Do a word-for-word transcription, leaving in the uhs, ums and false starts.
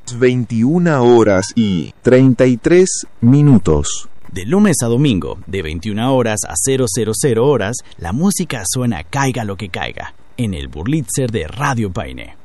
veintiuna horas y treinta y tres minutos. De lunes a domingo, de veintiuna horas a cero cero cero horas, la música suena caiga lo que caiga, en el Burlitzer de Radio Paine.